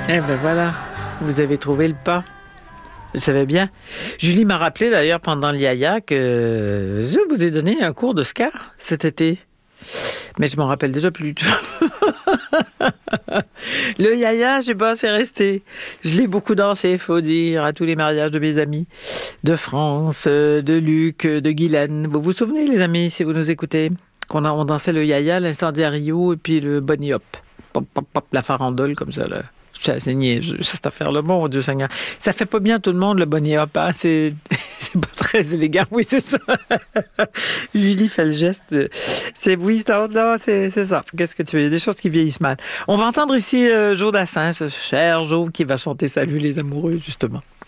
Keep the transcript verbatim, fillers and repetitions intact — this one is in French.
Eh ben voilà, vous avez trouvé le pas. Je savais bien. Julie m'a rappelé d'ailleurs pendant le yaya que je vous ai donné un cours de ska cet été. Mais je m'en rappelle déjà plus. Le yaya, je sais pas, c'est resté. Je l'ai beaucoup dansé, faut dire, à tous les mariages de mes amis. De France, de Luc, de Guylaine. Vous vous souvenez, les amis, si vous nous écoutez, qu'on a, on dansait le yaya, l'incendiario et puis le bunny hop. Pop, pop, pop, la farandole comme ça, là. Je suis assez niaiseux, cette affaire-là. Mon Dieu Seigneur. Ça fait pas bien tout le monde, le bunny hop, hein? C'est, c'est pas très élégant. Oui, c'est ça. Julie fait le geste. De... C'est, oui, c'est, non, c'est, c'est ça. Qu'est-ce que tu veux? Il y a des choses qui vieillissent mal. On va entendre ici euh, Joe Dassin, ce cher Joe qui va chanter Salut les amoureux, justement.